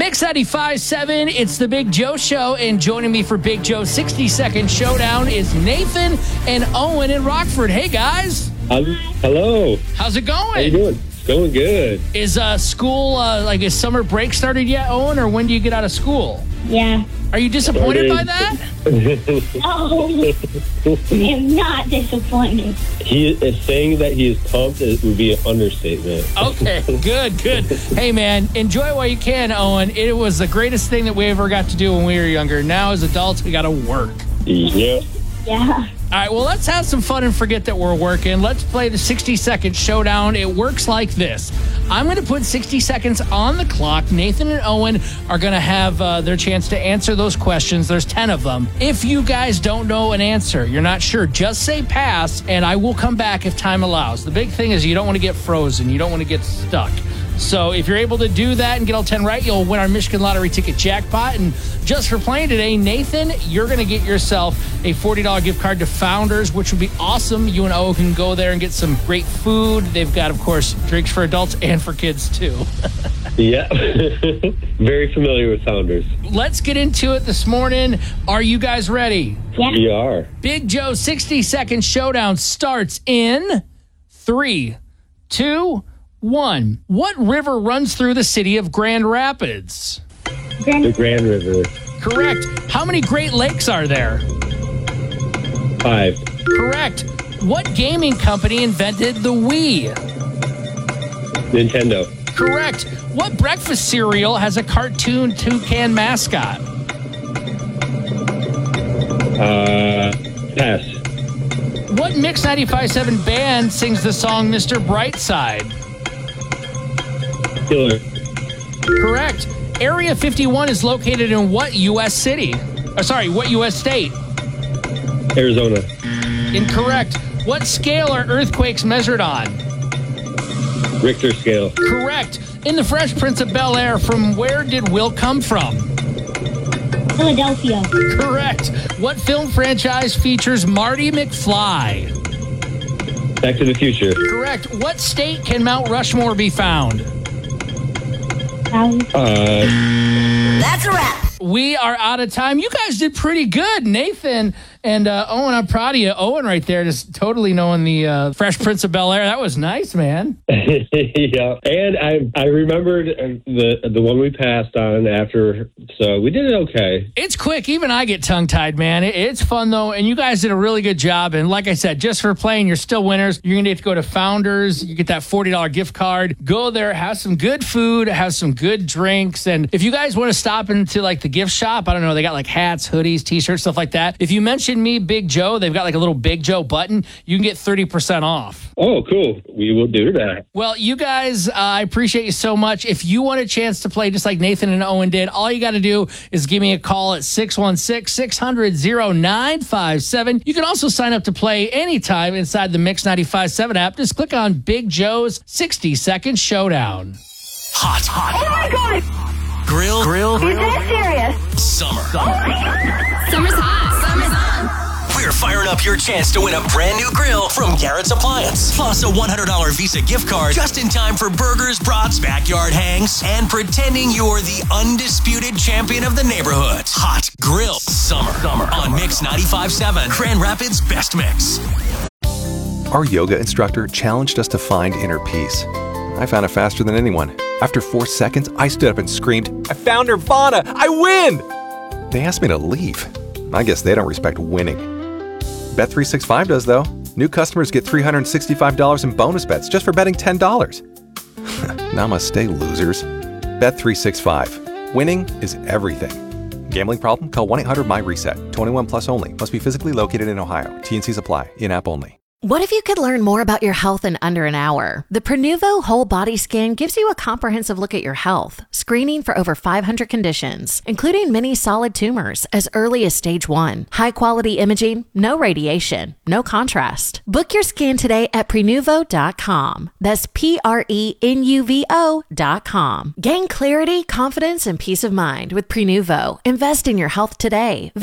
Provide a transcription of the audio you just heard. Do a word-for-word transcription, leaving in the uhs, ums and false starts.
Mix ninety-five point seven, it's the Big Joe Show, and joining me for Big Joe's sixty-second showdown is Nathan and Owen in Rockford. Hey, guys. Um, hello. How's it going? How you doing? It's going good. Is uh, school, uh, like, is summer break started yet, Owen, or when do you get out of school? Yeah. Are you disappointed by that? Oh, I am not disappointed. He is saying that he is pumped. It would be an understatement. Okay, good, good. Hey, man, enjoy while you can, Owen. It was the greatest thing that we ever got to do when we were younger. Now, as adults, we got to work. Yep. Yeah. All right, well, let's have some fun and forget that we're working. Let's play the sixty-second showdown. It works like this. I'm going to put sixty seconds on the clock. Nathan and Owen are going to have uh, their chance to answer those questions. There's ten of them. If you guys don't know an answer, you're not sure, just say pass, and I will come back if time allows. The big thing is you don't want to get frozen. You don't want to get stuck. So if you're able to do that and get all ten right, you'll win our Michigan Lottery ticket jackpot. And just for playing today, Nathan, you're going to get yourself a forty dollars gift card to Founders, which would be awesome. You and O can go there and get some great food. They've got, of course, drinks for adults and for kids, too. Yeah. Very familiar with Founders. Let's get into it this morning. Are you guys ready? Yeah. We are. Big Joe's sixty-second showdown starts in three, two, one. What river runs through the city of Grand Rapids? The Grand River. Correct. How many Great Lakes are there? Five. Correct. What gaming company invented the Wii? Nintendo. Correct. What breakfast cereal has a cartoon toucan mascot? Uh, pass. What Mix ninety-five point seven band sings the song Mister Brightside? Killer. Correct. Area fifty-one is located in what U S city? Oh, sorry, what U S state? Arizona. Incorrect. What scale are earthquakes measured on? Richter scale. Correct. In The Fresh Prince of Bel-Air, from where did Will come from? Philadelphia. Correct. What film franchise features Marty McFly? Back to the Future. Correct. What state can Mount Rushmore be found? Um, Uh, That's a wrap. We are out of time. You guys did pretty good, Nathan and uh, Owen. I'm proud of you. Owen right there, just totally knowing the uh, Fresh Prince of Bel-Air. That was nice, man. yeah. And I I remembered the the one we passed on after, so we did it okay. It's quick. Even I get tongue-tied, man. It, it's fun, though, and you guys did a really good job. And like I said, just for playing, you're still winners. You're going to get to go to Founders. You get that forty dollars gift card. Go there, have some good food, have some good drinks. And if you guys want to stop into, like, the gift shop, I don't know, they got, like, hats, hoodies, T-shirts, stuff like that. If you mention me, Big Joe, they've got, like, a little Big Joe button. You can get thirty percent off. Oh, cool. We will do that. Well, you guys, uh, I appreciate you so much. If you want a chance to play just like Nathan and Owen did, all you got to do is give me a call at six one six, six hundred, oh nine five seven. You can also sign up to play anytime inside the Mix ninety-five point seven app. Just click on Big Joe's sixty-second showdown. Hot, hot. oh my God. Grill, grill, Is that serious? summer. Summer's hot. Summer's on. We're firing up your chance to win a brand new grill from Garrett's Appliance. Plus a one hundred dollars Visa gift card just in time for burgers, brats, backyard hangs, and pretending you're the undisputed champion of the neighborhood. Hot Grill Summer. Summer. On Mix ninety-five point seven, Grand Rapids' best mix. Our yoga instructor challenged us to find inner peace. I found it faster than anyone. After four seconds, I stood up and screamed, "I found Nirvana! I win!" They asked me to leave. I guess they don't respect winning. Bet three sixty-five does, though. New customers get three hundred sixty-five dollars in bonus bets just for betting ten dollars. Namaste, losers. Bet three sixty-five. Winning is everything. Gambling problem? Call one eight hundred my reset. twenty-one plus only. Must be physically located in Ohio. T N Cs apply. In-app only. What if you could learn more about your health in under an hour? The Prenuvo Whole Body Scan gives you a comprehensive look at your health, screening for over five hundred conditions, including many solid tumors as early as stage one. High-quality imaging, no radiation, no contrast. Book your scan today at prenuvo dot com. That's P R E N U V O dot com. Gain clarity, confidence, and peace of mind with Prenuvo. Invest in your health today.